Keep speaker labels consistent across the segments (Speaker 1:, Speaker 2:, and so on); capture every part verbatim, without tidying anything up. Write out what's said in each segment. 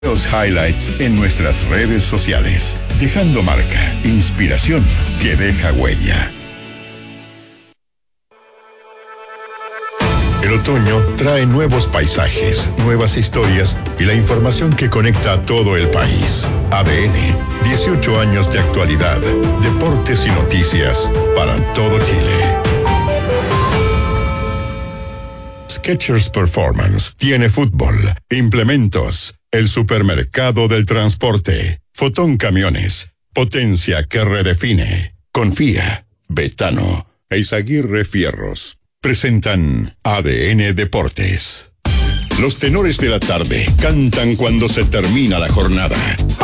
Speaker 1: Los highlights en nuestras redes sociales, dejando marca, inspiración que deja huella. El otoño trae nuevos paisajes, nuevas historias y la información que conecta a todo el país. A D N, dieciocho años de actualidad, deportes y noticias para todo Chile. Skechers Performance tiene fútbol, implementos, el supermercado del transporte, Fotón Camiones, potencia que redefine. Confía, Betano, Eizaguirre Fierros. Presentan A D N Deportes. Los tenores de la tarde cantan cuando se termina la jornada.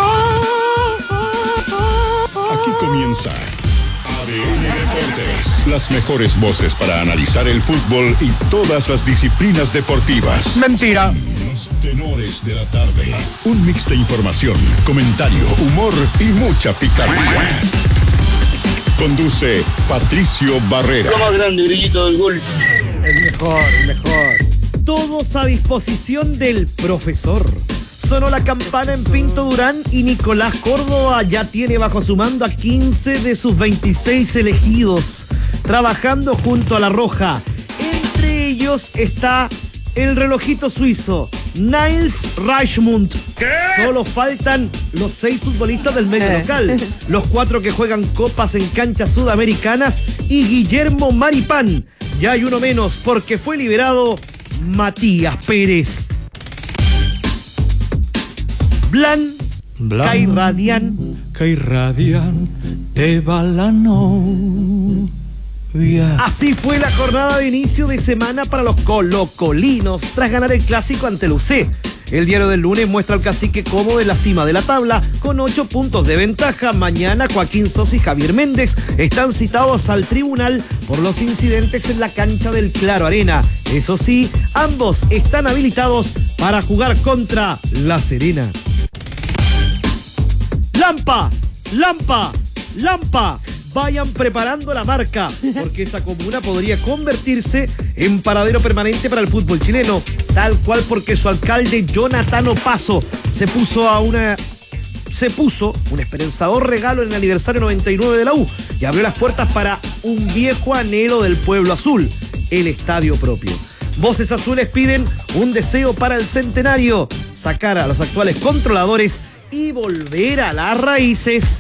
Speaker 1: Aquí comienza A D N Deportes. Las mejores voces para analizar el fútbol y todas las disciplinas deportivas.
Speaker 2: Mentira.
Speaker 1: Los tenores de la tarde. Un mix de información, comentario, humor y mucha picardía. Conduce Patricio Barrera.
Speaker 3: Lo más grande, grillito del gol.
Speaker 2: El mejor, el mejor.
Speaker 4: Todos a disposición del profesor. Sonó la campana en Pinto Durán y Nicolás Córdoba ya tiene bajo su mando a quince de sus veintiséis elegidos, trabajando junto a La Roja. Entre ellos está el relojito suizo, Niels Reichmund. ¿Qué? Solo faltan los seis futbolistas del medio local, los cuatro que juegan copas en canchas sudamericanas y Guillermo Maripán. Ya hay uno menos porque fue liberado Matías Pérez. Blan,
Speaker 5: Blan
Speaker 4: Cairradian,
Speaker 5: Cairradian, te va la novia.
Speaker 4: Así fue la jornada de inicio de semana para los colocolinos tras ganar el clásico ante el U C. El diario del lunes muestra al Cacique cómodo en la cima de la tabla con ocho puntos de ventaja. Mañana Joaquín Sosa y Javier Méndez están citados al tribunal por los incidentes en la cancha del Claro Arena. Eso sí, ambos están habilitados para jugar contra La Serena. Lampa, Lampa, Lampa. Vayan preparando la marca, porque esa comuna podría convertirse en paradero permanente para el fútbol chileno, tal cual porque su alcalde Jonathan Opaso se puso a una se puso un esperanzador regalo en el aniversario noventa y nueve de la U y abrió las puertas para un viejo anhelo del pueblo azul, el estadio propio. Voces azules piden un deseo para el centenario, sacar a los actuales controladores y volver a las raíces.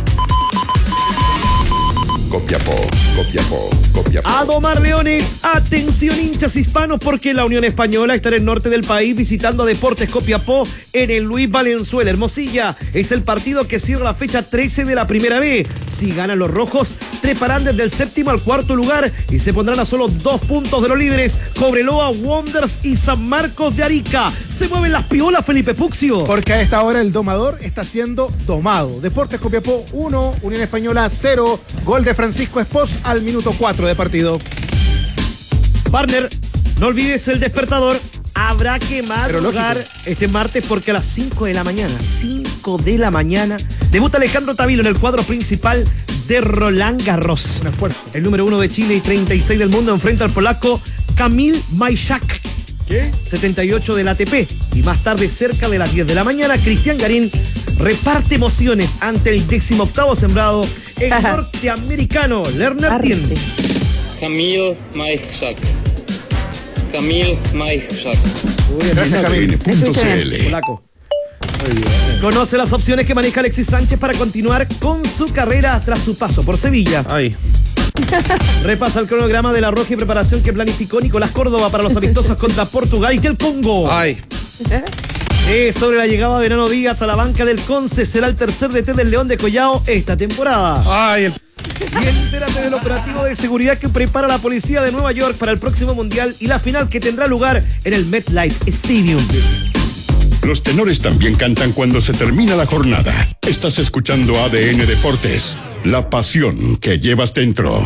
Speaker 1: Copiapó, Copiapó, Copiapó.
Speaker 4: A domar leones, atención hinchas hispanos, porque la Unión Española está en el norte del país visitando a Deportes Copiapó en el Luis Valenzuela Hermosilla. Es el partido que cierra la fecha trece de la Primera B. Si ganan los rojos, treparán desde el séptimo al cuarto lugar y se pondrán a solo dos puntos de los líderes, Cobreloa, Wanderers y San Marcos de Arica. Se mueven las piolas, Felipe Puxio.
Speaker 2: Porque a esta hora el domador está siendo domado. Deportes Copiapó uno, Unión Española cero, gol de Francisco Espós al minuto cuatro de partido.
Speaker 4: Partner, no olvides el despertador. Habrá que madrugar este martes porque a las cinco de la mañana, cinco de la mañana, debuta Alejandro Tavilo en el cuadro principal de Roland Garros.
Speaker 2: Un esfuerzo.
Speaker 4: El número uno de Chile y treinta y seis del mundo enfrenta al polaco Kamil Majchak.
Speaker 2: ¿Qué?
Speaker 4: setenta y ocho del A T P. Y más tarde, cerca de las diez de la mañana, Cristian Garín reparte emociones ante el decimoctavo sembrado, el norteamericano Lerner Tien.
Speaker 6: Kamil Majchak. Kamil Majchak.
Speaker 2: Gracias, Camil.
Speaker 1: punto c l.
Speaker 4: Polaco. Conoce las opciones que maneja Alexis Sánchez para continuar con su carrera tras su paso por Sevilla.
Speaker 5: Ay.
Speaker 4: Repasa el cronograma de la Roja y preparación que planificó Nicolás Córdoba para los amistosos contra Portugal y el Congo.
Speaker 5: Ay.
Speaker 4: Eh, sobre la llegada de Nano Díaz a la banca del Conce, será el tercer D T del León de Collao esta temporada.
Speaker 5: Ay, el...
Speaker 4: Y entérate del operativo de seguridad que prepara la policía de Nueva York para el próximo Mundial y la final que tendrá lugar en el MetLife Stadium.
Speaker 1: Los tenores también cantan cuando se termina la jornada. Estás escuchando A D N Deportes, la pasión que llevas dentro.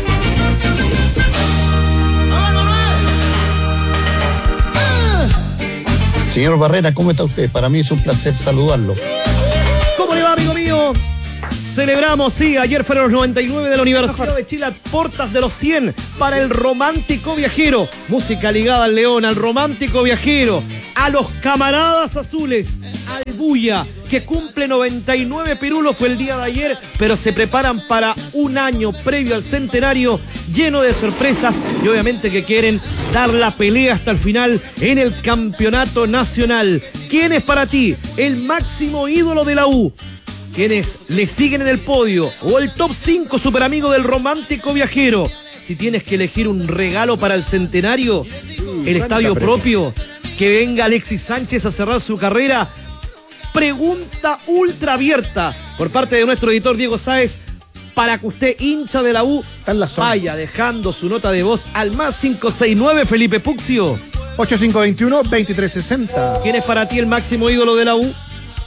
Speaker 3: Señor Barrera, ¿cómo está usted? Para mí es un placer saludarlo.
Speaker 4: ¿Cómo le va, amigo mío? Celebramos, sí, ayer fueron los noventa y nueve de la Universidad de Chile a portas de los cien para el Romántico Viajero. Música ligada al León, al Romántico Viajero. a los camaradas azules, al Buya, que cumple noventa y nueve pirulos, fue el día de ayer, pero se preparan para un año previo al centenario lleno de sorpresas y obviamente que quieren dar la pelea hasta el final en el campeonato nacional. ¿Quién es para ti el máximo ídolo de la U? ¿Quiénes le siguen en el podio? ¿O el top cinco super amigo del romántico viajero? Si tienes que elegir un regalo para el centenario, el estadio propio, que venga Alexis Sánchez a cerrar su carrera. Pregunta ultra abierta por parte de nuestro editor Diego Sáez para que usted, hincha de la U, vaya dejando su nota de voz al más cinco seis nueve, Felipe Puxio.
Speaker 2: ocho cinco dos uno, dos tres seis cero.
Speaker 4: ¿Quién es para ti el máximo ídolo de la U?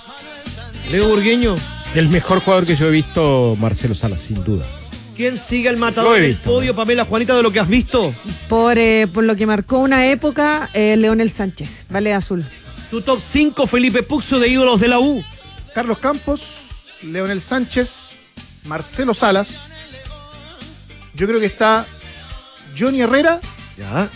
Speaker 4: Leo Burgueño.
Speaker 7: El mejor jugador que yo he visto, Marcelo Salas, sin duda.
Speaker 4: ¿Quién sigue el matador del podio, Pamela, Juanita, de lo que has visto?
Speaker 8: Por, eh, por lo que marcó una época, eh, Leonel Sánchez, vale azul.
Speaker 4: Tu top cinco, Felipe Puxio, de ídolos de la U.
Speaker 2: Carlos Campos, Leonel Sánchez, Marcelo Salas. Yo creo que está Johnny Herrera.
Speaker 4: Ya.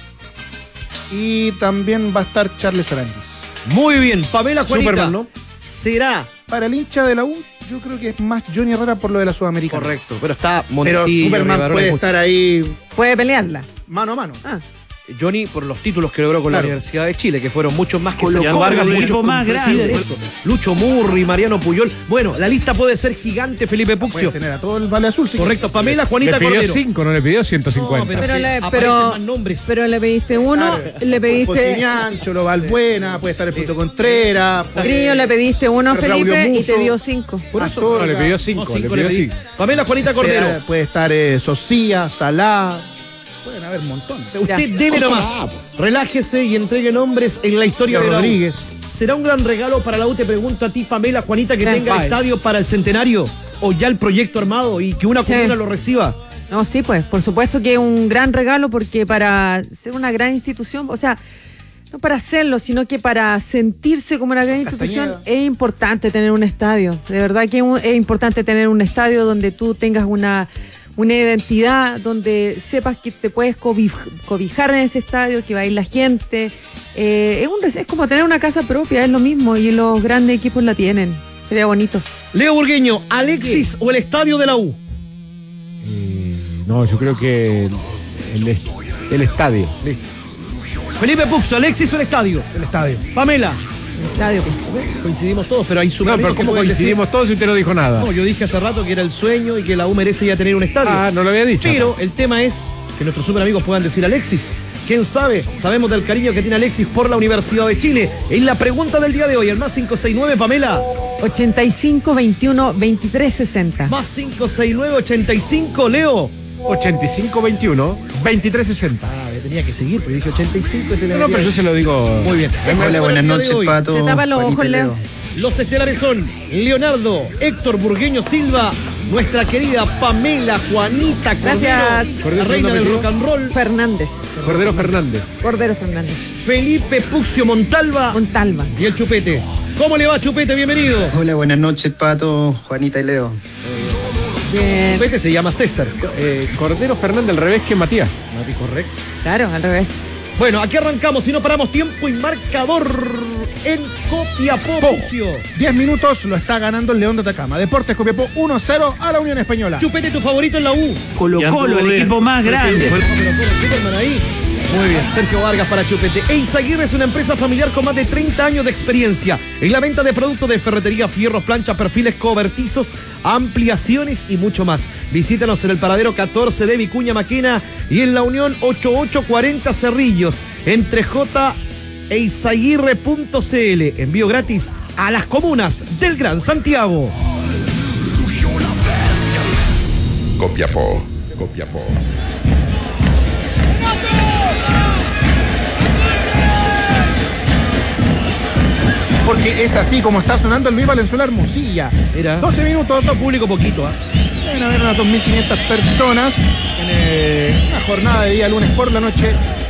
Speaker 2: Y también va a estar Charles Aranguis.
Speaker 4: Muy bien, Pamela, Juanita.
Speaker 2: Superman, ¿no?
Speaker 4: Será.
Speaker 2: Para el hincha de la U, yo creo que es más Johnny Herrera por lo de la Sudamericana.
Speaker 4: Correcto, pero está Montillo.
Speaker 2: Pero Superman
Speaker 4: Rivarola,
Speaker 2: puede estar ahí
Speaker 8: Puede pelearla.
Speaker 2: mano a mano.
Speaker 8: Ah.
Speaker 4: Johnny por los títulos que logró con
Speaker 2: Claro.
Speaker 4: la Universidad de Chile, que fueron muchos más que
Speaker 9: Colocó
Speaker 4: Sergio Vargas,
Speaker 9: el
Speaker 4: muchos
Speaker 9: equipo más
Speaker 4: coinciden
Speaker 9: grande.
Speaker 4: en eso. Lucho Murri, Mariano Puyol. Bueno, la lista puede ser gigante, Felipe
Speaker 2: Puede
Speaker 4: Puxio.
Speaker 2: tener a todo el Vale Azul. Sí.
Speaker 4: Correcto, Pamela, Juanita
Speaker 7: Le pidió
Speaker 4: Cordero.
Speaker 7: cinco, no le pidió ciento cincuenta.
Speaker 4: No, pero,
Speaker 8: Pero
Speaker 4: que
Speaker 8: le-
Speaker 4: aparecen
Speaker 8: pero-
Speaker 4: más nombres.
Speaker 8: Pero le pediste uno,
Speaker 2: Claro.
Speaker 8: le pediste.
Speaker 2: Pocinian, Cholo Valbuena, puede estar el Puto Contreras.
Speaker 8: Grillo, le pediste uno,
Speaker 2: Braulio
Speaker 8: Felipe, y
Speaker 2: Musso.
Speaker 8: te dio cinco.
Speaker 4: Por eso,
Speaker 2: Astorga.
Speaker 7: No, le pidió
Speaker 4: no,
Speaker 7: cinco, le
Speaker 4: cinco le
Speaker 7: pidió
Speaker 4: pedí.
Speaker 7: cinco.
Speaker 4: Pamela, Juanita Cordero.
Speaker 2: Puede, puede estar eh, Socía, Salá. Pueden haber un montón.
Speaker 4: Usted
Speaker 8: Ya.
Speaker 4: debe nomás. Relájese y entregue nombres en la historia de la U.
Speaker 2: Rodríguez.
Speaker 4: ¿Será un gran regalo para la U? Te pregunto a ti, Pamela, Juanita, que
Speaker 8: Sí.
Speaker 4: tenga el
Speaker 2: Bye.
Speaker 4: estadio para el centenario o ya el proyecto armado y que una
Speaker 8: Sí.
Speaker 4: comuna lo reciba.
Speaker 8: No, sí, pues, por supuesto que es un gran regalo porque para ser una gran institución, o sea, no para hacerlo, sino que para sentirse como una gran institución,
Speaker 2: Castañeda.
Speaker 8: es importante tener un estadio. De verdad que es un- es importante tener un estadio donde tú tengas una, una identidad, donde sepas que te puedes cobij- cobijar en ese estadio, que va a ir la gente. Eh, es, un, es como tener una casa propia, es lo mismo, y los grandes equipos la tienen. Sería bonito.
Speaker 4: Leo Burgueño, Alexis o el estadio de la U.
Speaker 7: Eh, no, yo creo que el, el, est- el estadio. Listo.
Speaker 4: Felipe Puxo, Alexis o el estadio.
Speaker 2: El estadio.
Speaker 4: Pamela.
Speaker 8: Estadio.
Speaker 4: Coincidimos todos, pero hay
Speaker 7: No,
Speaker 4: super
Speaker 7: pero ¿cómo coincidimos todos si usted no dijo nada?
Speaker 4: No, yo dije hace rato que era el sueño y que la U merece ya tener un estadio.
Speaker 7: Ah, no lo había dicho.
Speaker 4: Pero el tema es que nuestros super amigos puedan decir Alexis. ¿Quién sabe? Sabemos del cariño que tiene Alexis por la Universidad de Chile. En la pregunta del día de hoy, el más cinco seis nueve, Pamela.
Speaker 8: ochenta y cinco, veintiuno, veintitrés, sesenta.
Speaker 4: Más cinco seis nueve, ochenta y cinco, Leo.
Speaker 7: ochenta y cinco veintiuno, veintitrés sesenta.
Speaker 4: Ah, me tenía que seguir, pero dije ochenta y cinco. Y te
Speaker 7: No, no, pero yo se lo digo.
Speaker 4: Muy bien. Ese
Speaker 3: Hola,
Speaker 4: fue
Speaker 3: buenas
Speaker 4: el día de
Speaker 3: noches,
Speaker 4: hoy.
Speaker 3: Pato.
Speaker 8: Se tapa los
Speaker 3: Juanita
Speaker 8: ojos,
Speaker 3: y
Speaker 8: Leo.
Speaker 4: Los estelares son Leonardo, Héctor Burgueño Silva, nuestra querida Pamela Juanita Cordero,
Speaker 8: Gracias.
Speaker 4: la
Speaker 7: Cordero,
Speaker 4: reina del
Speaker 7: segundo
Speaker 4: rock and roll,
Speaker 8: Fernández.
Speaker 7: Cordero Fernández.
Speaker 8: Cordero Fernández.
Speaker 4: Felipe Puxio Montalva
Speaker 8: Montalva.
Speaker 4: y el Chupete. ¿Cómo le va, Chupete? Bienvenido.
Speaker 3: Hola, buenas noches, Pato, Juanita y Leo.
Speaker 8: Bien.
Speaker 4: Chupete se llama César.
Speaker 7: Eh, Cordero Fernández al revés que Matías.
Speaker 4: Mati, correcto.
Speaker 8: Claro, al revés.
Speaker 4: Bueno, aquí arrancamos, si no paramos tiempo y marcador en Copiapó, Puxio.
Speaker 2: diez minutos lo está ganando el León de Atacama. Deportes Copiapó uno cero a la Unión Española.
Speaker 4: Chupete, tu favorito en la U.
Speaker 9: Colo Colo, el equipo más grande.
Speaker 4: Pero pone Superman ahí. Muy bien, Sergio Vargas para Chupete. Eizaguirre es una empresa familiar con más de treinta años de experiencia en la venta de productos de ferretería, fierros, planchas, perfiles cobertizos, ampliaciones y mucho más. Visítanos en el paradero catorce de Vicuña Maquena y en la Unión ochenta y ocho cuarenta Cerrillos, entre J e Eizaguirre punto c l. Envío gratis a las comunas del Gran Santiago.
Speaker 1: Copiapó, Copiapó.
Speaker 2: Porque es así como está sonando el Luis Valenzuela Hermosilla.
Speaker 4: Mira.
Speaker 2: doce minutos.
Speaker 4: No público poquito, ¿ah?
Speaker 2: Deben haber unas dos mil quinientas personas en eh, una jornada de día lunes por la noche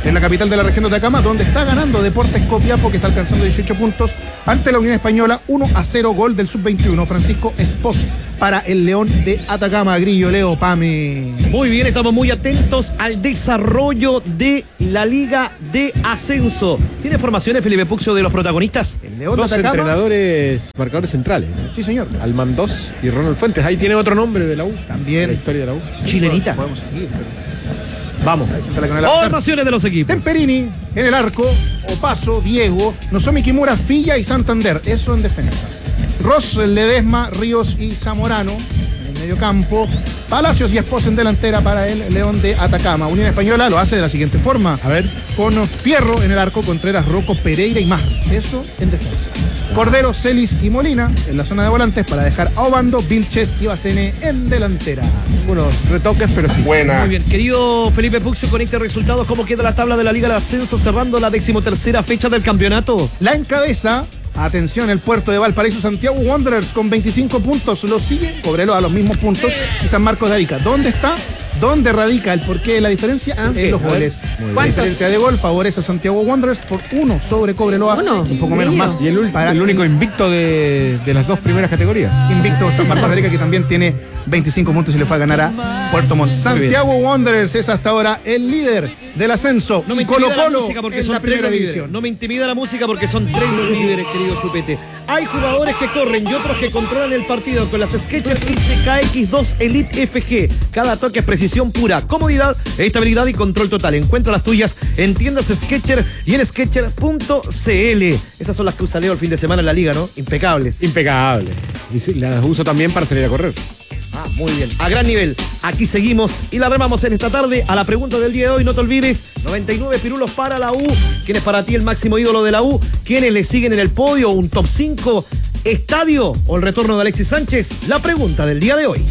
Speaker 2: en la capital de la región de Atacama, donde está ganando Deportes Copiapó, que está alcanzando dieciocho puntos ante la Unión Española, uno a cero, gol del sub veintiuno, Francisco Espós, para el León de Atacama. Grillo, Leo, Pame.
Speaker 4: Muy bien, estamos muy atentos al desarrollo de la Liga de Ascenso. ¿Tiene informaciones, Felipe Puccio, de los protagonistas?
Speaker 2: El León
Speaker 7: Dos
Speaker 2: de Atacama.
Speaker 7: entrenadores, marcadores centrales, ¿no?
Speaker 2: Sí, señor.
Speaker 7: Almandós y Ronald Fuentes. Ahí tiene otro nombre de la U.
Speaker 2: También.
Speaker 7: La historia de la U.
Speaker 4: Chilenita.
Speaker 2: Podemos seguir, pero...
Speaker 4: Vamos. Formaciones de los equipos.
Speaker 2: Temperini en el arco, Opaso, Diego, Nozomi Kimura, Filla y Santander. Eso en defensa. Ross, Ledesma, Ríos y Zamorano en el medio campo. Palacios y Espós en delantera para el León de Atacama. Unión Española lo hace de la siguiente forma.
Speaker 7: A ver.
Speaker 2: Con Fierro en el arco, Contreras, Rocco, Pereira y Mar. Eso en defensa. Cordero, Celis y Molina en la zona de volantes para dejar a Obando, Vilches y Bacene en delantera.
Speaker 7: Unos retoques, pero sí.
Speaker 2: Buena.
Speaker 4: Muy bien, querido Felipe Puccio, con este resultado, ¿cómo queda la tabla de la Liga de Ascenso cerrando la decimotercera fecha del campeonato?
Speaker 2: La encabeza, atención, el puerto de Valparaíso, Santiago Wanderers con veinticinco puntos. Lo sigue Cobreloa a los mismos puntos y San Marcos de Arica. ¿Dónde está? ¿Dónde radica el porqué de la diferencia? Ah, en los goles. La diferencia de gol favorece a Santiago Wanderers por uno sobre Cobreloa.
Speaker 8: Uno.
Speaker 2: Un poco menos más.
Speaker 7: Y el, para el único invicto de, de las dos primeras categorías.
Speaker 2: Invicto San Marcos de Arica, que también tiene veinticinco puntos y le fue a ganar a Puerto Montt. Santiago Wanderers es hasta ahora el líder del ascenso.
Speaker 4: No me
Speaker 2: y Colo
Speaker 4: intimida la
Speaker 2: Colo
Speaker 4: música porque
Speaker 2: en
Speaker 4: son
Speaker 2: la
Speaker 4: tres
Speaker 2: primera
Speaker 4: los líderes.
Speaker 2: división.
Speaker 4: No me intimida la música porque son tres los líderes, querido Chupete. Hay jugadores que corren y otros que controlan el partido con las Skechers I C K X dos Elite F G. Cada toque es precisión pura, comodidad, estabilidad y control total. Encuentra las tuyas en tiendas Skechers y en skechers punto c l. Esas son las que usa Leo el fin de semana en la liga, ¿no? Impecables.
Speaker 7: Impecable. Y sí, las uso también para salir a correr.
Speaker 4: Ah, muy bien. A gran nivel. Aquí seguimos y la remamos en esta tarde a la pregunta del día de hoy. No te olvides, noventa y nueve pirulos para la U. ¿Quién es para ti el máximo ídolo de la U? ¿Quiénes le siguen en el podio? ¿Un top cinco? ¿Estadio o el retorno de Alexis Sánchez? La pregunta del día de hoy.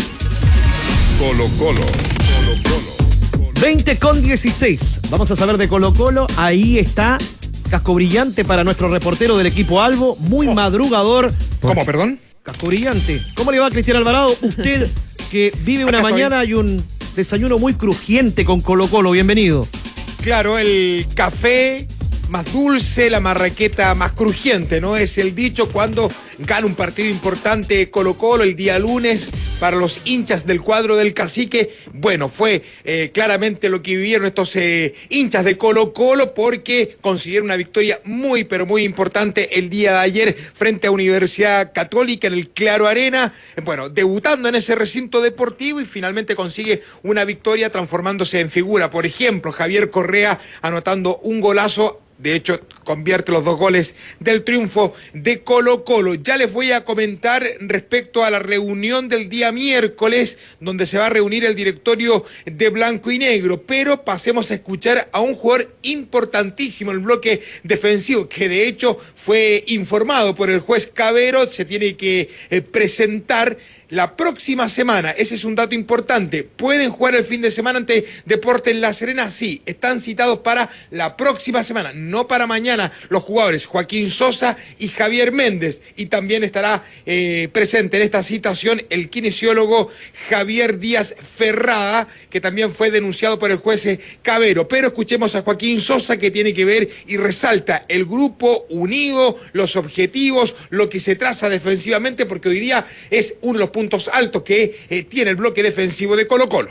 Speaker 1: Colo Colo. Colo Colo.
Speaker 4: veinte con dieciséis. Vamos a saber de Colo Colo. Ahí está. Casco brillante para nuestro reportero del equipo Albo. Muy madrugador.
Speaker 2: ¿Cómo, perdón?
Speaker 4: Casco brillante. ¿Cómo le va, Cristian Alvarado? Usted que vive una mañana y un desayuno muy crujiente con Colo Colo. Bienvenido.
Speaker 10: Claro, el café más dulce, la marraqueta más crujiente, ¿no? Es el dicho cuando gana un partido importante Colo Colo el día lunes para los hinchas del cuadro del Cacique. Bueno, fue eh, claramente lo que vivieron estos eh, hinchas de Colo Colo porque consiguieron una victoria muy, pero muy importante el día de ayer frente a Universidad Católica en el Claro Arena. Bueno, debutando en ese recinto deportivo y finalmente consigue una victoria transformándose en figura. Por ejemplo, Javier Correa anotando un golazo. De hecho, convierte los dos goles del triunfo de Colo Colo. Ya les voy a comentar respecto a la reunión del día miércoles, donde se va a reunir el directorio de Blanco y Negro. Pero pasemos a escuchar a un jugador importantísimo en el bloque defensivo, que de hecho fue informado por el juez Cavero. Se tiene que eh, presentar la próxima semana. Ese es un dato importante. ¿Pueden jugar el fin de semana ante Deportes La Serena? Sí, están citados para la próxima semana, no para mañana, los jugadores Joaquín Sosa y Javier Méndez. Y también estará eh, presente en esta citación el kinesiólogo Javier Díaz Ferrada, que también fue denunciado por el juez Cavero. Pero escuchemos a Joaquín Sosa, que tiene que ver y resalta el grupo unido, los objetivos, lo que se traza defensivamente, porque hoy día es uno de los puntos altos que eh, tiene el bloque defensivo de Colo Colo.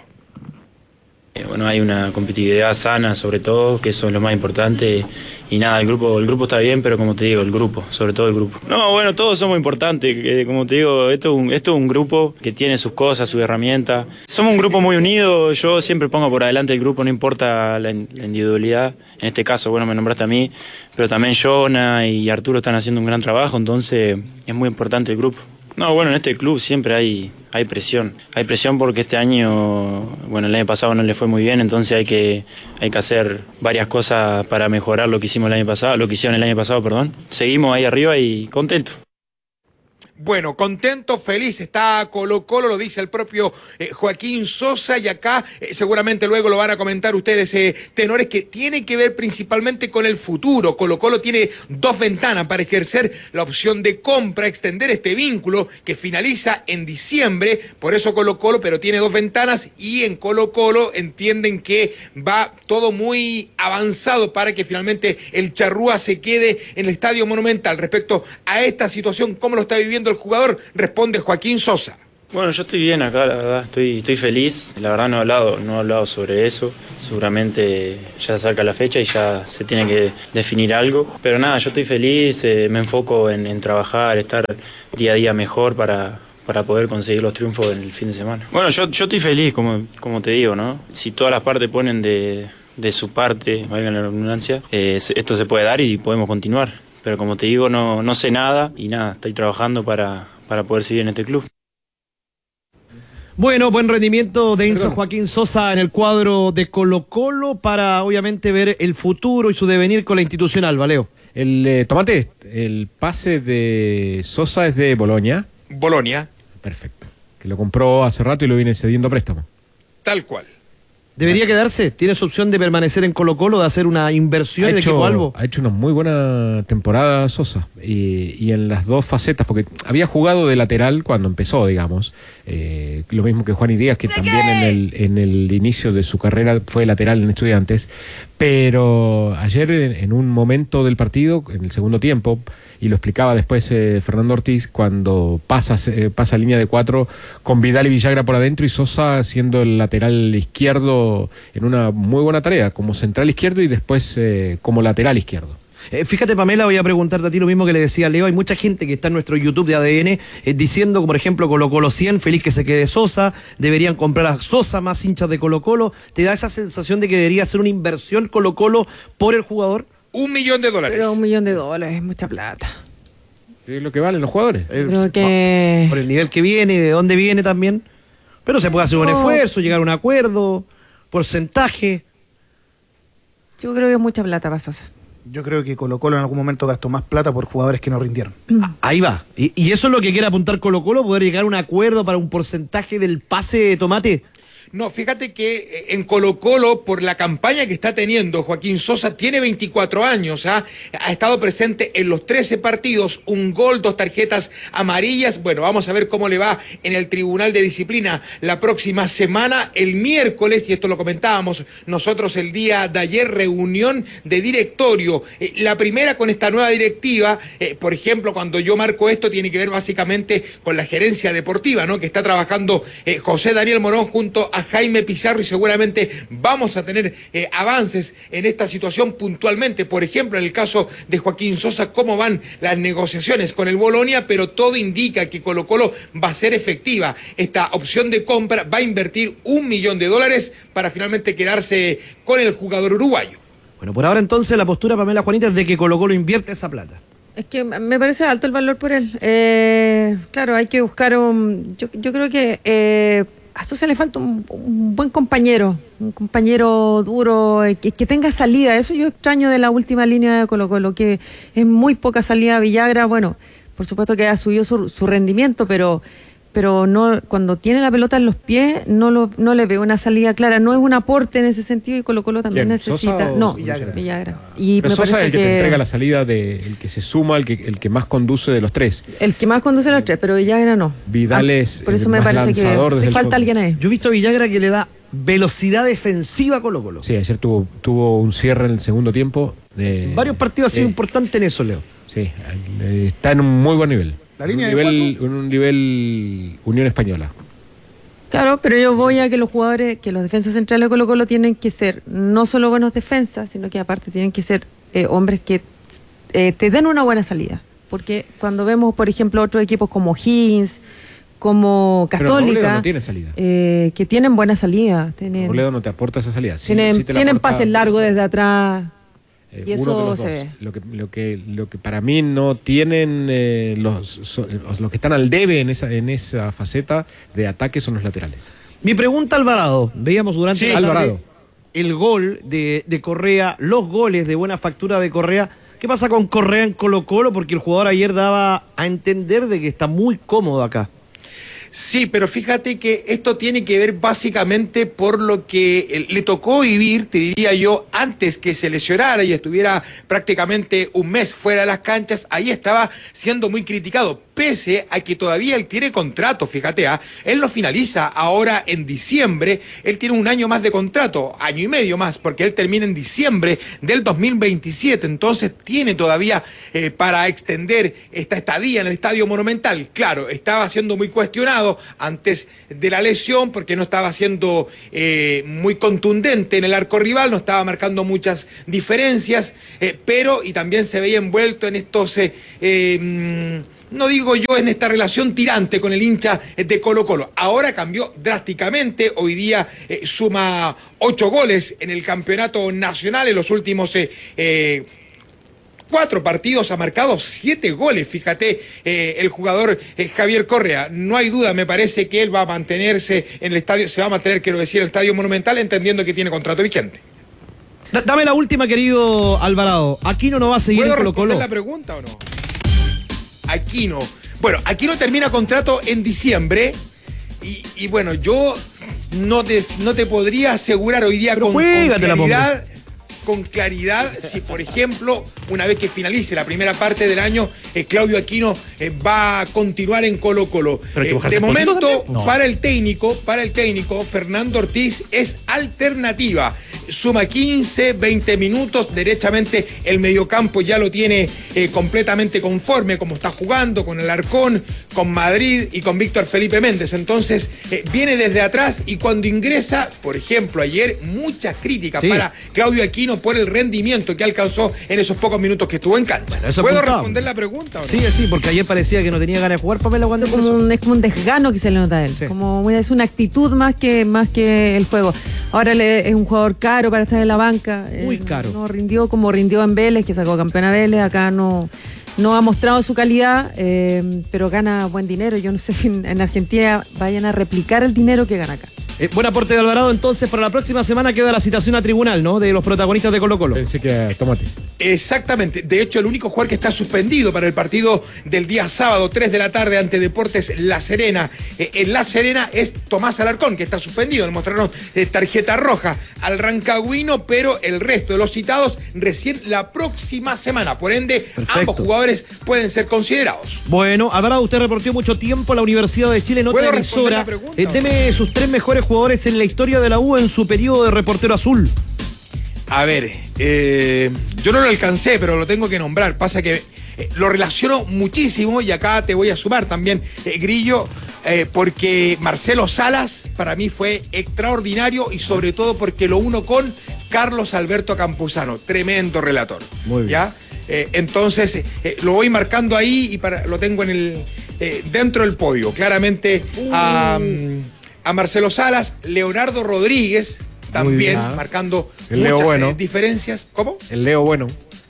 Speaker 11: Eh, bueno, hay una competitividad sana sobre todo, que eso es lo más importante, y nada, el grupo el grupo está bien, pero como te digo, el grupo, sobre todo el grupo. No, bueno, todos somos importantes, eh, como te digo, esto es, un, esto es un grupo que tiene sus cosas, sus herramientas. Somos un grupo muy unido, yo siempre pongo por adelante el grupo, no importa la, la individualidad. En este caso, bueno, me nombraste a mí, pero también Jonah y Arturo están haciendo un gran trabajo, entonces es muy importante el grupo. No, bueno, en este club siempre hay, hay presión. Hay presión porque este año, bueno, el año pasado no le fue muy bien, entonces hay que, hay que hacer varias cosas para mejorar lo que hicimos el año pasado, lo que hicieron el año pasado, perdón. Seguimos ahí arriba y contentos.
Speaker 10: Bueno, contento, feliz está Colo Colo, lo dice el propio eh, Joaquín Sosa, y acá eh, seguramente luego lo van a comentar ustedes, eh, tenores, que tiene que ver principalmente con el futuro. Colo Colo tiene dos ventanas para ejercer la opción de compra, extender este vínculo que finaliza en diciembre, por eso Colo Colo, pero tiene dos ventanas, y en Colo Colo entienden que va todo muy avanzado para que finalmente el Charrúa se quede en el Estadio Monumental. Respecto a esta situación, ¿cómo lo está viviendo el jugador? Responde Joaquín Sosa.
Speaker 11: Bueno, yo estoy bien acá, la verdad, estoy, estoy feliz. La verdad no he hablado, no he hablado sobre eso. Seguramente ya se acerca la fecha y ya se tiene que definir algo. Pero nada, yo estoy feliz, eh, me enfoco en, en trabajar, estar día a día mejor para, para poder conseguir los triunfos en el fin de semana. Bueno, yo, yo estoy feliz, como, como te digo, ¿no? Si todas las partes ponen de, de su parte, valga la redundancia, eh, esto se puede dar y podemos continuar. Pero como te digo, no, no sé nada y nada, estoy trabajando para, para poder seguir en este club.
Speaker 4: Bueno, buen rendimiento de Enzo Joaquín Sosa en el cuadro de Colo Colo para obviamente ver el futuro y su devenir con la institucional, Valeo.
Speaker 7: El eh, Tomate, el pase de Sosa es de Bolonia.
Speaker 10: Bolonia.
Speaker 7: Perfecto. Que lo compró hace rato y lo viene cediendo a préstamo.
Speaker 10: Tal cual.
Speaker 4: ¿Debería quedarse? ¿Tiene su opción de permanecer en Colo Colo, de hacer una inversión en el equipo Albo?
Speaker 7: Ha hecho una muy buena temporada Sosa, y, y en las dos facetas, porque había jugado de lateral cuando empezó, digamos, eh, lo mismo que Juan Díaz, que también en el, en el inicio de su carrera fue lateral en Estudiantes, pero ayer en, en un momento del partido, en el segundo tiempo, y lo explicaba después eh, Fernando Ortiz, cuando pasa, eh, pasa línea de cuatro con Vidal y Villagra por adentro y Sosa siendo el lateral izquierdo en una muy buena tarea, como central izquierdo y después eh, como lateral izquierdo.
Speaker 4: Eh, fíjate, Pamela, voy a preguntarte a ti lo mismo que le decía a Leo. Hay mucha gente que está en nuestro YouTube de A D N eh, diciendo, como por ejemplo, Colo Colo cien, feliz que se quede Sosa, deberían comprar a Sosa, más hinchas de Colo Colo. ¿Te da esa sensación de que debería ser una inversión Colo Colo por el jugador?
Speaker 10: Un millón de dólares.
Speaker 8: Pero un millón de dólares, mucha plata.
Speaker 7: Es lo que valen los jugadores.
Speaker 4: Eh,
Speaker 8: Creo que...
Speaker 4: Por el nivel que viene y de dónde viene también. Pero se puede hacer un
Speaker 8: No.
Speaker 4: esfuerzo, llegar a un acuerdo, porcentaje.
Speaker 8: Yo creo que es mucha plata para Sosa.
Speaker 2: Yo creo que Colo Colo en algún momento gastó más plata por jugadores que no rindieron.
Speaker 4: Ahí va. Y, y eso es lo que quiere apuntar Colo Colo, poder llegar a un acuerdo para un porcentaje del pase de Tomate.
Speaker 10: No, fíjate que en Colo Colo, por la campaña que está teniendo Joaquín Sosa, tiene veinticuatro años, ¿ah? Ha estado presente en los trece partidos, un gol, dos tarjetas amarillas. Bueno, vamos a ver cómo le va en el Tribunal de Disciplina la próxima semana, el miércoles, y esto lo comentábamos nosotros el día de ayer, reunión de directorio. Eh, la primera con esta nueva directiva, eh, por ejemplo, cuando yo marco esto, tiene que ver básicamente con la gerencia deportiva, ¿no? Que está trabajando eh, José Daniel Morón junto a Jaime Pizarro, y seguramente vamos a tener eh, avances en esta situación puntualmente. Por ejemplo, en el caso de Joaquín Sosa, cómo van las negociaciones con el Bolonia, pero todo indica que Colo Colo va a ser efectiva. Esta opción de compra va a invertir un millón de dólares para finalmente quedarse con el jugador uruguayo.
Speaker 4: Bueno, por ahora entonces la postura, Pamela Juanita, es de que Colo Colo invierte esa plata.
Speaker 8: Es que me parece alto el valor por él. Eh, claro, hay que buscar un... Yo, yo creo que... Eh, a Sosa le falta un, un buen compañero, un compañero duro, eh, que, que tenga salida. Eso yo extraño de la última línea de Colo Colo, que es muy poca salida. Villagra, bueno, por supuesto que ha subido su, su rendimiento, pero pero no, cuando tiene la pelota en los pies no lo no le veo una salida clara. No es un aporte en ese sentido, y Colo Colo también
Speaker 7: ¿Quién?
Speaker 8: necesita...
Speaker 7: ¿Sosa o
Speaker 8: No,
Speaker 7: Villagra?
Speaker 8: Villagra. Y
Speaker 7: Pero
Speaker 8: me
Speaker 7: Sosa
Speaker 8: parece
Speaker 7: es el que,
Speaker 8: que
Speaker 7: te entrega la salida, de, el que se suma, el que, el que más conduce de los tres.
Speaker 8: el que más conduce a los tres, pero Villagra no.
Speaker 7: Vidal
Speaker 8: Ah,
Speaker 7: es
Speaker 8: por eso
Speaker 7: el
Speaker 8: me
Speaker 7: más
Speaker 8: parece
Speaker 7: lanzador
Speaker 8: que
Speaker 7: desde
Speaker 8: se
Speaker 7: el
Speaker 8: falta
Speaker 7: fondo.
Speaker 8: alguien ahí.
Speaker 4: Yo he visto a Villagra que le da velocidad defensiva a Colo Colo.
Speaker 7: Sí, ayer tuvo, tuvo un cierre en el segundo tiempo. De,
Speaker 4: Varios partidos ha sido
Speaker 7: eh,
Speaker 4: importante en eso, Leo.
Speaker 7: Sí, eh, está en un muy buen nivel.
Speaker 2: La
Speaker 7: en
Speaker 2: línea
Speaker 7: un
Speaker 2: de
Speaker 7: nivel, en un nivel Unión Española.
Speaker 8: Claro, pero yo voy a que los jugadores, que los defensas centrales de Colo Colo tienen que ser no solo buenos defensas, sino que aparte tienen que ser eh, hombres que eh, te den una buena salida. Porque cuando vemos, por ejemplo, otros equipos como Higgins, como
Speaker 7: Pero Robledo
Speaker 8: Católica,
Speaker 7: no tiene salida.
Speaker 8: eh, que tienen buena salida. Tienen,
Speaker 7: Robledo no te aporta esa salida. Sí,
Speaker 8: tienen,
Speaker 7: sí te la
Speaker 8: tienen
Speaker 7: aporta-
Speaker 8: pases largos desde atrás.
Speaker 7: Eh,
Speaker 8: y
Speaker 7: uno
Speaker 8: eso
Speaker 7: de los
Speaker 8: se
Speaker 7: dos.
Speaker 8: ve.
Speaker 7: Lo que, lo que, lo que para mí no tienen eh, los, so- los que están al debe en esa, en esa faceta de ataque son los laterales.
Speaker 4: Mi pregunta, Alvarado. Veíamos durante
Speaker 7: Sí,
Speaker 4: la tarde
Speaker 7: Alvarado.
Speaker 4: el gol de, de Correa, los goles de buena factura de Correa. ¿Qué pasa con Correa en Colo-Colo? Porque el jugador ayer daba a entender de que está muy cómodo acá.
Speaker 10: Sí, pero fíjate que esto tiene que ver básicamente por lo que le tocó vivir, te diría yo, antes que se lesionara y estuviera prácticamente un mes fuera de las canchas. Ahí estaba siendo muy criticado, pese a que todavía él tiene contrato, fíjate, ¿ah? Él lo finaliza ahora en diciembre, él tiene un año más de contrato, año y medio más, porque él termina en diciembre del dos mil veintisiete, entonces tiene todavía eh, para extender esta estadía en el Estadio Monumental. Claro, estaba siendo muy cuestionado antes de la lesión porque no estaba siendo eh, muy contundente en el arco rival, no estaba marcando muchas diferencias, eh, pero y también se veía envuelto en estos, eh, eh, no digo yo, en esta relación tirante con el hincha de Colo-Colo. Ahora cambió drásticamente, hoy día eh, suma ocho goles en el campeonato nacional en los últimos eh, eh, Cuatro partidos, ha marcado siete goles, fíjate, eh, el jugador eh, Javier Correa. No hay duda, me parece que él va a mantenerse en el estadio, se va a mantener, quiero decir, el Estadio Monumental, entendiendo que tiene contrato vigente.
Speaker 4: D- dame la última, querido Alvarado. ¿Aquino no va a seguir en Colo-Colo?
Speaker 10: ¿Puedo responder la pregunta o no? Aquino. Bueno, Aquino termina contrato en diciembre y, y bueno, yo no te, no te podría asegurar hoy día con, con claridad... con claridad si, por ejemplo, una vez que finalice la primera parte del año, eh, Claudio Aquino eh, va a continuar en Colo-Colo. Eh, de momento, no. para el técnico, para el técnico, Fernando Ortiz es alternativa. Suma quince, veinte minutos, derechamente el mediocampo ya lo tiene eh, completamente conforme, como está jugando con Alarcón, con Madrid y con Víctor Felipe Méndez. Entonces, eh, viene desde atrás y cuando ingresa, por ejemplo, ayer, muchas críticas sí. para Claudio Aquino por el rendimiento que alcanzó en esos pocos minutos que estuvo en cancha. Bueno, ¿puedo apuntado. responder la pregunta? ¿O no?
Speaker 4: Sí, sí, porque ayer parecía que no tenía ganas de jugar, Pamela, cuando
Speaker 8: como un, es como un desgano que se le nota a él. Sí. Como es una actitud más que, más que el juego. Ahora le, es un jugador caro para estar en la banca.
Speaker 4: Muy
Speaker 8: eh,
Speaker 4: caro.
Speaker 8: No rindió como rindió en Vélez, que sacó campeón a Vélez. Acá no, no ha mostrado su calidad, eh, pero gana buen dinero. Yo no sé si en, en Argentina vayan a replicar el dinero que gana acá.
Speaker 4: Eh, buen aporte de Alvarado, entonces para la próxima semana queda la citación a tribunal, ¿no? De los protagonistas de Colo-Colo.
Speaker 7: Pensé que tomate.
Speaker 10: Exactamente, de hecho el único jugador que está suspendido para el partido del día sábado, tres de la tarde, ante Deportes La Serena, eh, en La Serena es Tomás Alarcón, que está suspendido, le mostraron eh, tarjeta roja al rancagüino, pero el resto de los citados recién la próxima semana, por ende Perfecto. ambos jugadores pueden ser considerados.
Speaker 4: Bueno, Alvarado, usted reportó mucho tiempo a la Universidad de Chile en otra emisora. Pregunta, eh, deme sus tres mejores jugadores en la historia de la U en su periodo de reportero azul.
Speaker 10: A ver, eh, yo no lo alcancé, pero lo tengo que nombrar. Pasa que eh, lo relaciono muchísimo y acá te voy a sumar también, eh, Grillo, eh, porque Marcelo Salas para mí fue extraordinario y sobre todo porque lo uno con Carlos Alberto Campuzano, tremendo relator.
Speaker 4: Muy bien.
Speaker 10: ¿Ya? Eh, entonces, eh, lo voy marcando ahí y para, lo tengo en el eh, dentro del podio. Claramente uh. a... a Marcelo Salas, Leonardo Rodríguez, también marcando
Speaker 7: el Leo
Speaker 10: muchas
Speaker 7: bueno.
Speaker 10: eh, diferencias. ¿Cómo?
Speaker 7: El Leo bueno.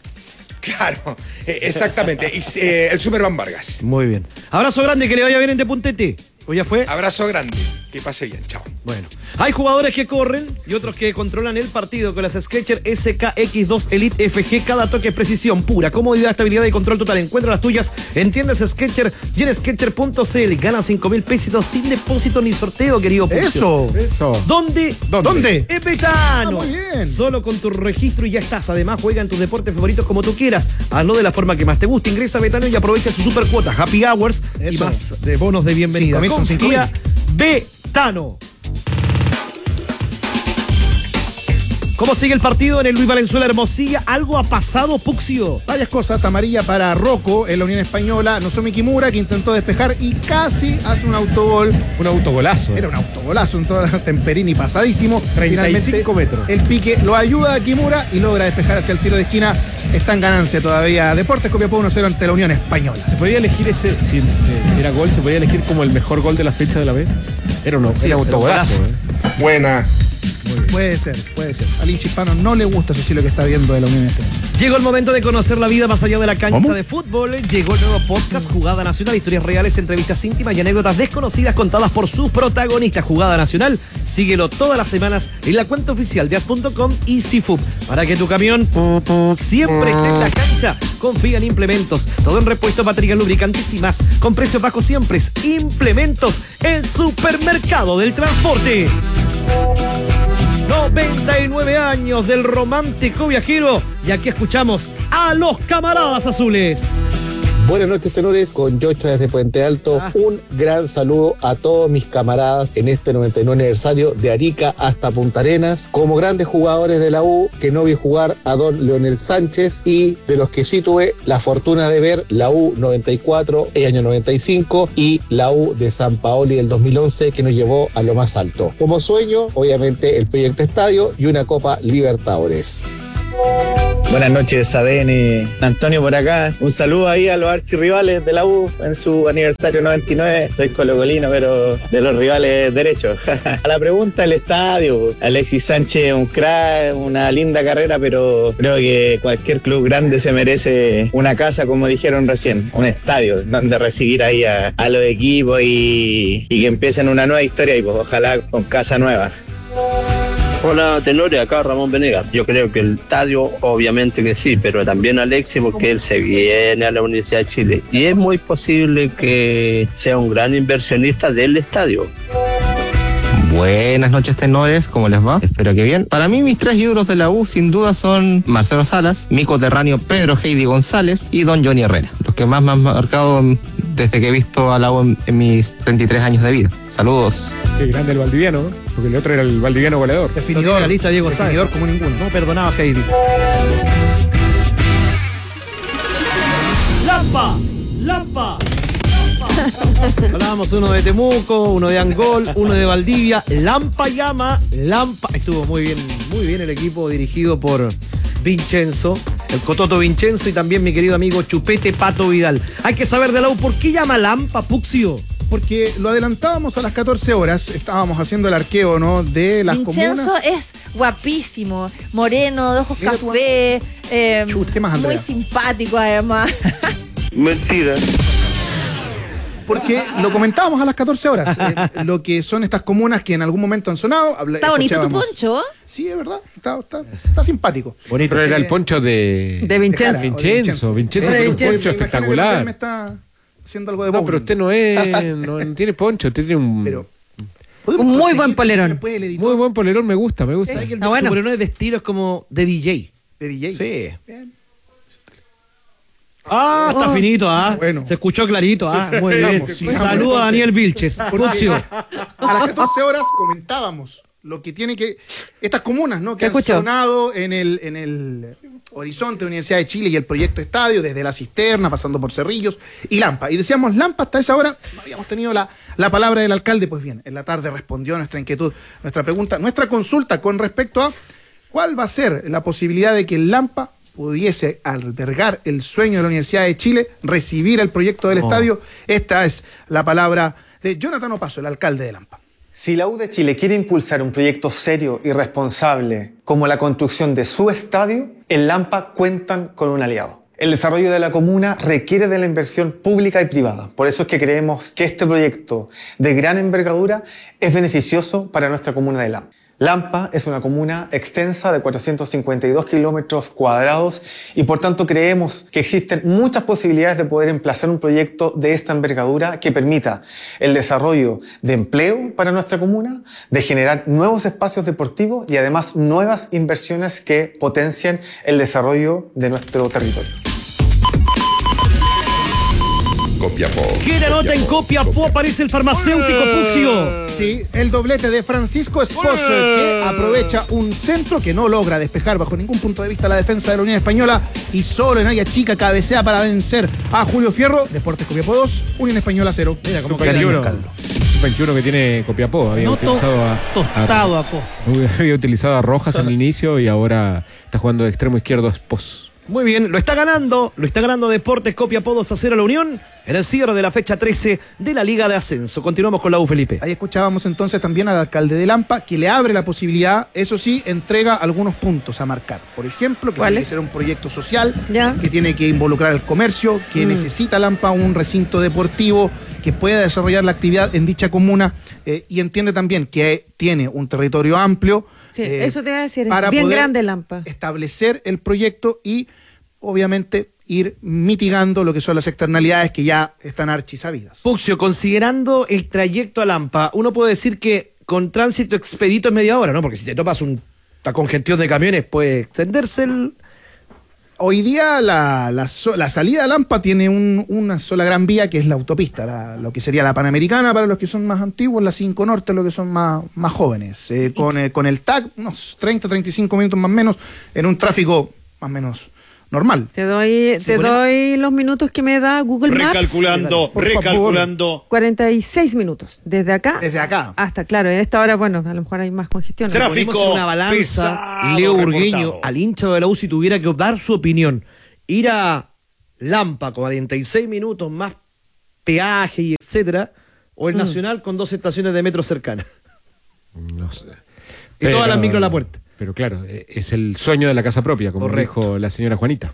Speaker 10: Claro, eh, exactamente. Y eh, el Superman Vargas.
Speaker 4: Muy bien. Abrazo grande, que le vaya bien en Tepuntete. ¿O ya fue?
Speaker 10: Abrazo grande. Que pase bien. Chao.
Speaker 4: Bueno. Hay jugadores que corren y otros que controlan el partido con las Skechers S K X dos Elite F G. Cada toque es precisión pura, comodidad, estabilidad y control total. Encuentra las tuyas en tiendas Skechers y en skechers punto c l. Gana cinco mil pesitos sin depósito ni sorteo, querido Puxio.
Speaker 2: Eso. Eso.
Speaker 4: ¿Dónde?
Speaker 2: ¿Dónde? ¿Dónde?
Speaker 4: En Betano.
Speaker 2: Ah, muy bien.
Speaker 4: Solo con tu registro y ya estás. Además, juega en tus deportes favoritos como tú quieras. Hazlo de la forma que más te guste. Ingresa a Betano y aprovecha su super cuota, Happy Hours Eso. y más de bonos de bienvenida. Confía Betano. ¿Cómo sigue el partido en el Luis Valenzuela Hermosilla? ¿Algo ha pasado, Puxio?
Speaker 2: Varias cosas. Amarilla para Rocco en la Unión Española. Nozomi Kimura, que intentó despejar y casi hace un autogol.
Speaker 7: Un autogolazo.
Speaker 2: Era un autogolazo en toda la Temperini, pasadísimo.
Speaker 7: treinta y cinco metros.
Speaker 2: El pique lo ayuda a Kimura y logra despejar hacia el tiro de esquina. Está en ganancia todavía. Deportes Copiapó uno cero ante la Unión Española.
Speaker 7: ¿Se podía elegir ese, si, eh, si era gol, se podía elegir como el mejor gol de la fecha de la B? Era un,
Speaker 4: sí,
Speaker 7: era un autogolazo. Eh.
Speaker 12: Buena.
Speaker 4: Muy bien.
Speaker 2: Puede ser, puede ser. Al hincha hispano no le gusta eso sí lo que está viendo de la Unión este.
Speaker 4: Llegó el momento de conocer la vida más allá de la cancha
Speaker 2: ¿Cómo?
Speaker 4: de fútbol. Llegó el nuevo podcast Jugada Nacional, historias reales, entrevistas íntimas y anécdotas desconocidas contadas por sus protagonistas. Jugada Nacional, síguelo todas las semanas en la cuenta oficial de as punto com y Cifub. Para que tu camión siempre esté en la cancha, confía en Implementos. Todo en repuesto, baterías, lubricantes y más. Con precios bajos siempre. Implementos, el supermercado del transporte. noventa y nueve años del romántico viajero. Y aquí escuchamos a los camaradas azules.
Speaker 3: Buenas noches, tenores, con Yocho desde Puente Alto.
Speaker 4: Ah.
Speaker 3: Un gran saludo a todos mis camaradas en este noventa y nueve aniversario de Arica hasta Punta Arenas. Como grandes jugadores de la U, que no vi jugar a don Leonel Sánchez, y de los que sí tuve la fortuna de ver la U noventa y cuatro, el año noventa y cinco, y la U de San Paoli del dos mil once, que nos llevó a lo más alto. Como sueño, obviamente, el proyecto estadio y una Copa Libertadores.
Speaker 12: Buenas noches, A D N. Antonio por acá. Un saludo ahí a los archirrivales de la U en su aniversario noventa y nueve. Soy colocolino, pero de los rivales derechos. A la pregunta del estadio. Alexis Sánchez, un crack, una linda carrera, pero creo que cualquier club grande se merece una casa, como dijeron recién, un estadio donde recibir ahí a, a los equipos y, y que empiecen una nueva historia y pues ojalá con casa nueva.
Speaker 13: Hola, tenores, acá Ramón Venegas. Yo creo que el estadio, obviamente que sí, pero también Alexis, porque él se viene a la Universidad de Chile y es muy posible que sea un gran inversionista del estadio.
Speaker 14: Buenas noches, tenores, ¿cómo les va? Espero que bien. Para mí, mis tres ídolos de la U, sin duda, son Marcelo Salas, mi coterráneo Pedro Heidi González y don Johnny Herrera, los que más me han marcado desde que he visto a la U en, en mis treinta y tres años de vida. Saludos.
Speaker 7: Qué grande el valdiviano, ¿no? Porque el otro era el valdiviano goleador.
Speaker 2: Definidor,
Speaker 4: la lista Diego Sáenz.
Speaker 2: Definidor como ninguno.
Speaker 4: No perdonaba a Heidi. ¡Lampa! ¡Lampa! Hablábamos uno de Temuco, uno de Angol, uno de Valdivia. Lampa llama, Lampa. Estuvo muy bien, muy bien el equipo dirigido por Vincenzo, el Cototo Vincenzo y también mi querido amigo Chupete Pato Vidal. Hay que saber de la U, ¿por qué llama Lampa, Puxio?
Speaker 2: Porque lo adelantábamos a las catorce horas, estábamos haciendo el arqueo, ¿no? De las
Speaker 15: Vincenzo
Speaker 2: comunas.
Speaker 15: es guapísimo, moreno, de ojos café, eh,
Speaker 2: Chut, ¿qué más, Andrea?
Speaker 15: muy simpático además.
Speaker 13: Mentira.
Speaker 2: Porque lo comentábamos a las catorce horas, eh, lo que son estas comunas que en algún momento han sonado. Habla,
Speaker 15: Está bonito tu
Speaker 2: escuchábamos-
Speaker 15: poncho.
Speaker 2: Sí, es verdad, está, está, está simpático.
Speaker 7: Bonito. Pero era el poncho de...
Speaker 8: De Vincenzo.
Speaker 2: De
Speaker 7: Vincenzo. Vincenzo
Speaker 8: De
Speaker 7: tiene un
Speaker 8: Vincenzo.
Speaker 7: poncho
Speaker 2: Me imagino que
Speaker 7: espectacular.
Speaker 2: me está haciendo algo de
Speaker 7: No,
Speaker 2: bowling.
Speaker 7: pero usted no es... No, no tiene poncho, usted tiene un...
Speaker 2: Pero,
Speaker 8: Un muy buen polerón.
Speaker 2: Después el editor
Speaker 7: Muy buen polerón, me gusta, me gusta.
Speaker 4: ¿Sabes que el
Speaker 8: Ah, bueno.
Speaker 4: superhéroe de estilo es como de D J?
Speaker 2: de D J.
Speaker 4: Sí.
Speaker 2: Bien.
Speaker 4: Ah, está
Speaker 8: Oh.
Speaker 4: finito, ah.
Speaker 2: Bueno.
Speaker 4: Se escuchó clarito, ah. Muy bien.
Speaker 2: Sigamos, sigamos,
Speaker 4: Saluda a
Speaker 2: entonces.
Speaker 4: Daniel Vilches. Puxio.
Speaker 2: A las catorce horas comentábamos lo que tiene que... Estas comunas, ¿no? Que
Speaker 8: Se
Speaker 2: han
Speaker 8: escuchó.
Speaker 2: sonado en el, en el horizonte de Universidad de Chile y el proyecto Estadio, desde La Cisterna, pasando por Cerrillos y Lampa. Y decíamos, Lampa, hasta esa hora no habíamos tenido la, la palabra del alcalde. Pues bien, en la tarde respondió a nuestra inquietud, nuestra pregunta, nuestra consulta con respecto a cuál va a ser la posibilidad de que el Lampa pudiese albergar el sueño de la Universidad de Chile, recibir el proyecto del
Speaker 4: Oh.
Speaker 2: estadio. Esta es la palabra de Jonathan Opaso, el alcalde de Lampa.
Speaker 16: Si la U de Chile quiere impulsar un proyecto serio y responsable como la construcción de su estadio, en Lampa cuentan con un aliado. El desarrollo de la comuna requiere de la inversión pública y privada. Por eso es que creemos que este proyecto de gran envergadura es beneficioso para nuestra comuna de Lampa. Lampa es una comuna extensa de cuatrocientos cincuenta y dos kilómetros cuadrados y por tanto creemos que existen muchas posibilidades de poder emplazar un proyecto de esta envergadura que permita el desarrollo de empleo para nuestra comuna, de generar nuevos espacios deportivos y además nuevas inversiones que potencien el desarrollo de nuestro territorio.
Speaker 1: Copiapó.
Speaker 4: ¿Qué la nota en Copiapó? Aparece el farmacéutico Puxio.
Speaker 2: Sí, el doblete de Francisco Espos, que aprovecha un centro que no logra despejar bajo ningún punto de vista la defensa de la Unión Española y solo en área chica cabecea para vencer a Julio Fierro. Deportes Copiapó dos, Unión Española cero.
Speaker 4: Mira cómo
Speaker 7: Sub
Speaker 4: cae
Speaker 7: veintiuno.
Speaker 4: el caldo.
Speaker 7: Sub veintiuno que tiene Copiapó. Había
Speaker 9: Noto
Speaker 7: utilizado a,
Speaker 9: tostado a Co.
Speaker 7: Había utilizado a Rojas en el inicio y ahora está jugando de extremo izquierdo Espos.
Speaker 4: Muy bien, lo está ganando, lo está ganando Deportes Copiapó dos a cero a la Unión en el cierre de la fecha trece de la Liga de Ascenso. Continuamos con la U, Felipe.
Speaker 2: Ahí escuchábamos entonces también al alcalde de Lampa, que le abre la posibilidad, eso sí, entrega algunos puntos a marcar. Por ejemplo, que tiene que ser un proyecto social, ¿ya? Que tiene que involucrar al comercio, que mm. necesita Lampa un recinto deportivo que pueda desarrollar la actividad en dicha comuna, eh, y entiende también que tiene un territorio amplio.
Speaker 8: Sí, eh, eso te iba a decir,
Speaker 2: para
Speaker 8: es bien
Speaker 2: poder
Speaker 8: grande Lampa.
Speaker 2: Establecer el proyecto y obviamente ir mitigando lo que son las externalidades que ya están archisabidas.
Speaker 4: Puxio, considerando el trayecto a Lampa, uno puede decir que con tránsito expedito es media hora, ¿no? Porque si te topas un, una congestión de camiones puede extenderse el...
Speaker 2: Hoy día la, la, la salida a Lampa tiene un, una sola gran vía, que es la autopista, la, lo que sería la Panamericana para los que son más antiguos, la cinco Norte los que son más, más jóvenes. Eh, con, eh, con el T A C, unos treinta, treinta y cinco minutos más o menos, en un tráfico más o menos normal.
Speaker 8: Te doy, te doy los minutos que me da Google Maps.
Speaker 10: Recalculando, recalculando.
Speaker 8: cuarenta y seis minutos. Desde acá.
Speaker 2: Desde acá.
Speaker 8: Hasta, claro, en esta hora, bueno, a lo mejor hay más congestión.
Speaker 4: Si ponemos en una balanza, Leo Burgueño, al hincha de la U, si tuviera que dar su opinión, ir a Lampa con cuarenta y seis minutos más peaje y etcétera, o el mm. Nacional con dos estaciones de metro cercanas.
Speaker 7: No sé.
Speaker 4: Y
Speaker 7: Pero...
Speaker 4: todas las micro a la puerta.
Speaker 7: Pero claro, es el sueño de la casa propia, como Correcto. dijo la señora Juanita.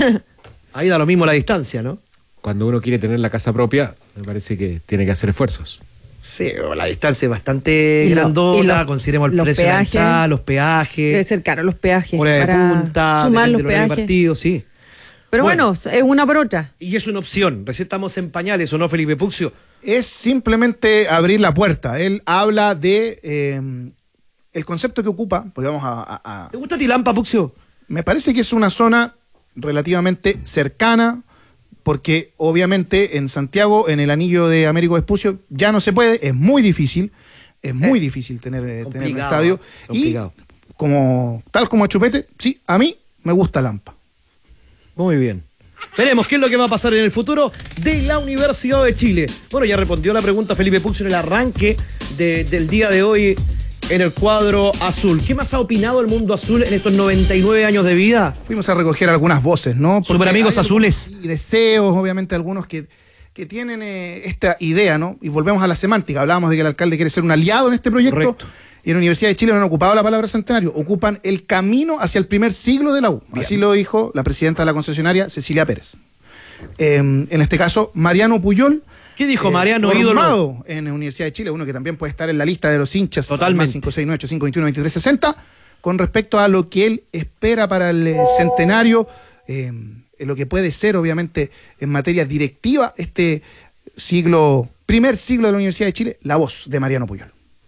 Speaker 4: Ahí da lo mismo la distancia, ¿no?
Speaker 7: Cuando uno quiere tener la casa propia, me parece que tiene que hacer esfuerzos.
Speaker 4: Sí, la distancia es bastante grandota, consideremos el precio
Speaker 8: peajes,
Speaker 4: de la entrada, los peajes.
Speaker 8: Debe ser caro los peajes.
Speaker 4: Hora de punta,
Speaker 8: sumar los
Speaker 4: peajes. Partido, sí.
Speaker 8: Pero bueno, bueno, es una por otra.
Speaker 4: Y es una opción. Recién estamos en pañales, ¿o no, Felipe Puxio?
Speaker 2: Es simplemente abrir la puerta. Él habla de... Eh, el concepto que ocupa, pues vamos a, a, a...
Speaker 4: ¿Te gusta Tilampa, Puxio?
Speaker 2: Me parece que es una zona relativamente cercana, porque obviamente en Santiago, en el anillo de Américo Vespucio, ya no se puede, es muy difícil, es muy eh, difícil tener, tener un estadio. Complicado. Y como, tal como a Chupete, sí, a mí me gusta Lampa.
Speaker 4: Muy bien. Veremos qué es lo que va a pasar en el futuro de la Universidad de Chile. Bueno, ya respondió la pregunta Felipe Puxio en el arranque de, del día de hoy en el cuadro azul. ¿Qué más ha opinado el mundo azul en estos noventa y nueve años de vida?
Speaker 2: Fuimos a recoger algunas voces, ¿no?
Speaker 4: Super amigos azules.
Speaker 2: Y deseos, obviamente, algunos que, que tienen eh, esta idea, ¿no? Y volvemos a la semántica. Hablábamos de que el alcalde quiere ser un aliado en este proyecto. Correcto. Y en la Universidad de Chile no han ocupado la palabra centenario, ocupan el camino hacia el primer siglo de la U. Bien. Así lo dijo la presidenta de la concesionaria, Cecilia Pérez. Eh, en este caso, Mariano Puyol.
Speaker 4: ¿Qué dijo
Speaker 2: eh,
Speaker 4: Mariano, ídolo?
Speaker 2: En la Universidad de Chile, uno que también puede estar en la lista de los hinchas.
Speaker 4: Totalmente.
Speaker 2: cinco seis nueve ocho cinco dos uno dos tres seis cero, con respecto a lo que él espera para el eh, centenario, eh, en lo que puede ser, obviamente, en materia directiva, este siglo, primer siglo de la Universidad de Chile, la voz de Mariano Puyol.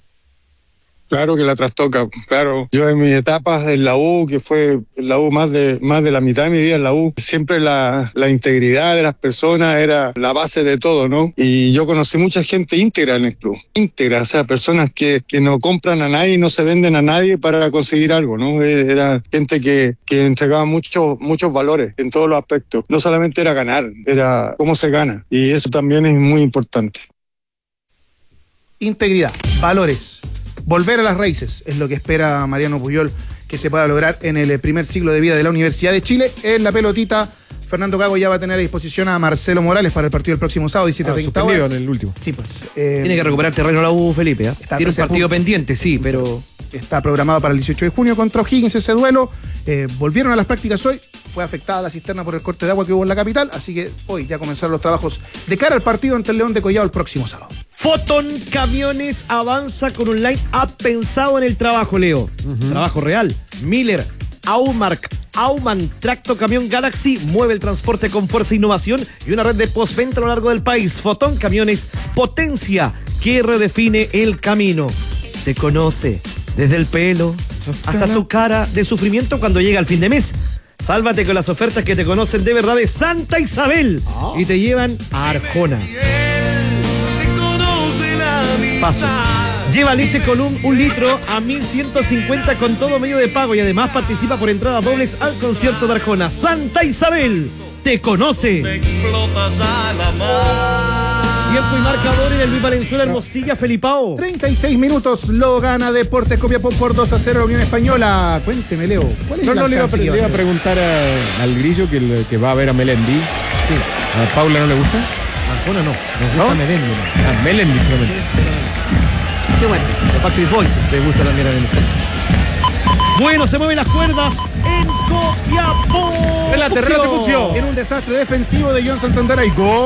Speaker 17: Claro que la trastoca, claro. Yo en mis etapas en la U, que fue en la U más de más de la mitad de mi vida en la U, siempre la, la integridad de las personas era la base de todo, ¿no? Y yo conocí mucha gente íntegra en el club, íntegra, o sea, personas que, que no compran a nadie y no se venden a nadie para conseguir algo, ¿no? Era gente que, que entregaba muchos muchos valores en todos los aspectos. No solamente era ganar, era cómo se gana, y eso también es muy importante.
Speaker 2: Integridad, valores. Volver a las raíces es lo que espera Mariano Puyol que se pueda lograr en el primer siglo de vida de la Universidad de Chile. En la pelotita, Fernando Gago ya va a tener a disposición a Marcelo Morales para el partido del próximo sábado, diecisiete treinta
Speaker 7: ah,
Speaker 2: horas.
Speaker 7: en el último.
Speaker 2: Sí, pues. Eh,
Speaker 4: Tiene que recuperar terreno la U, Felipe. ¿eh? Tiene un partido pendiente, sí, pero...
Speaker 2: Está programado para el dieciocho de junio contra O'Higgins ese duelo. Eh, volvieron a las prácticas hoy. Fue afectada la cisterna por el corte de agua que hubo en la capital. Así que hoy ya comenzaron los trabajos de cara al partido ante el León de Collado el próximo sábado.
Speaker 4: Foton Camiones avanza con un line-up pensado en el trabajo, Leo. Uh-huh. Trabajo real. Miller, Aumark, Auman, Tracto Camión Galaxy mueve el transporte con fuerza e innovación y una red de postventa a lo largo del país. Foton Camiones, potencia que redefine el camino. Te conoce desde el pelo hasta tu cara de sufrimiento cuando llega el fin de mes. Sálvate con las ofertas que te conocen de verdad de Santa Isabel oh. y te llevan a Arjona. Paso. Lleva leche Column un litro a mil ciento cincuenta con todo medio de pago y además participa por entradas dobles al concierto de Arjona. Santa Isabel te conoce.
Speaker 18: Me explotas al amor.
Speaker 4: Tiempo y marcador en el Luis Valenzuela Hermosilla, Felipao.
Speaker 2: treinta y seis minutos lo gana Deportes Copiapó por dos a cero la Unión Española. Cuénteme, Leo. ¿Cuál es
Speaker 7: No,
Speaker 2: el
Speaker 7: no, le iba, a
Speaker 2: alcance
Speaker 7: pre-
Speaker 2: que
Speaker 7: le iba a
Speaker 2: hacer?
Speaker 7: preguntar a- al Grillo que, le- que va a ver a Melendi.
Speaker 2: Sí.
Speaker 7: ¿A Paula no le gusta?
Speaker 4: Arjona no, nos gusta
Speaker 7: ¿No?
Speaker 4: Melendi. ¿no?
Speaker 7: Ah, Melendi solamente.
Speaker 4: Qué bueno. Los Backstreet Boys te gusta también a Melendi. Bueno, se mueven las cuerdas en Copiapó.
Speaker 2: Relate, relate, Puccio. En un desastre defensivo de John Santander hay gol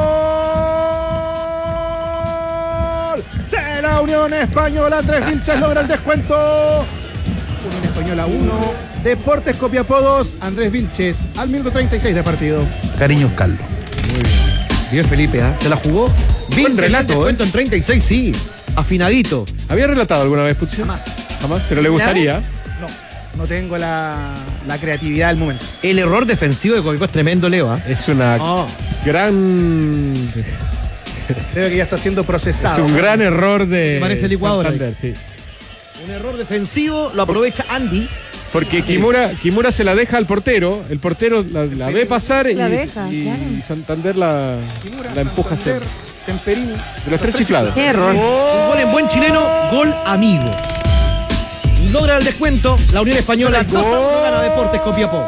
Speaker 2: de la Unión Española. Andrés Vilches logra el descuento. Unión Española uno, Deportes Copiapó dos. Andrés Vilches al minuto treinta y seis de partido.
Speaker 18: Cariños, Carlos.
Speaker 4: Muy bien. Bien, Felipe, ¿eh? Se la jugó. Bien, relato, cuento en treinta y seis, sí. Afinadito.
Speaker 7: ¿Había relatado alguna vez, Puccio?
Speaker 2: Jamás.
Speaker 7: Jamás, pero le gustaría.
Speaker 2: No, no tengo la, la creatividad del momento.
Speaker 4: El error defensivo de Copiapó es tremendo, Leo. ¿eh?
Speaker 7: Es una
Speaker 2: Oh.
Speaker 7: gran.
Speaker 2: Creo que ya está siendo procesado.
Speaker 7: Es un gran error de.
Speaker 4: Parece licuadora.
Speaker 7: Santander, sí.
Speaker 4: Un error defensivo, lo aprovecha Andy.
Speaker 7: Porque Kimura, Kimura se la deja al portero, el portero la, la ve pasar y,
Speaker 8: La deja,
Speaker 7: y
Speaker 8: claro.
Speaker 7: Santander la, la empuja hacia
Speaker 2: Santander, Temperini.
Speaker 7: de los tres chiflados.
Speaker 8: Qué error.
Speaker 4: Un gol en buen chileno, gol amigo. Logra el descuento, la Unión Española dos a uno gana Deportes Copiapó.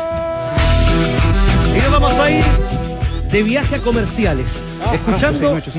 Speaker 4: Y nos vamos a ir de viaje a comerciales, escuchando